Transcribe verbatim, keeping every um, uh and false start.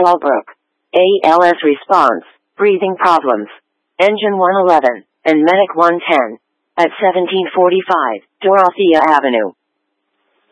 Walbrook. A L S response, breathing problems. Engine one eleven, and Medic one ten. At seventeen forty-five, Dorothea Avenue.